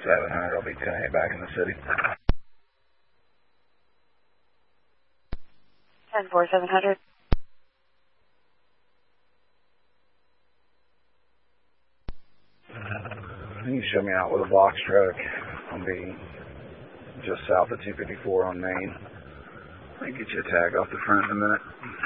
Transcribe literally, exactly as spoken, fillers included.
seven hundred, I'll be ten eight back in the city. ten four, seven hundred. You can show me out with a box truck. I'll be just south of two fifty-four on Main. I'll get you a tag off the front in a minute.